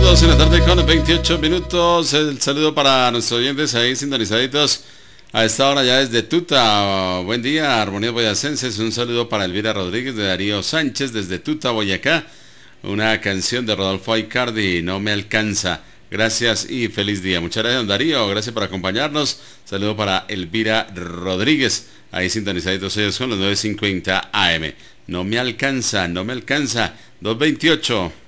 2 de la tarde con 28 minutos. El saludo para nuestros oyentes ahí sintonizaditos a esta hora ya desde Tuta. Buen día, Armonía Boyacenses. Un saludo para Elvira Rodríguez de Darío Sánchez desde Tuta, Boyacá. Una canción de Rodolfo Aicardi, No me alcanza. Gracias y feliz día. Muchas gracias, don Darío. Gracias por acompañarnos. Saludo para Elvira Rodríguez. Ahí sintonizaditos ellos con los 9:50 AM. No me alcanza, no me alcanza. 2:28.